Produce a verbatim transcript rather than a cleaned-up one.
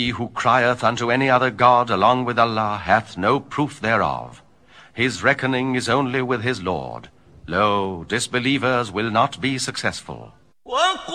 He who crieth unto any other god along with Allah hath no proof thereof. His reckoning is only with his Lord. Lo, disbelievers will not be successful.